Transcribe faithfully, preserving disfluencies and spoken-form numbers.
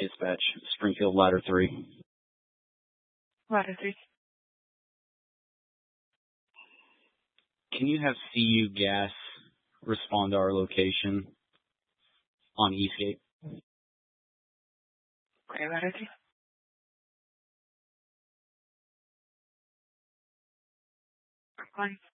Dispatch, Springfield Ladder three. Ladder three. Can you have C U Gas respond to our location on Eastgate? Okay, Ladder three. Fine.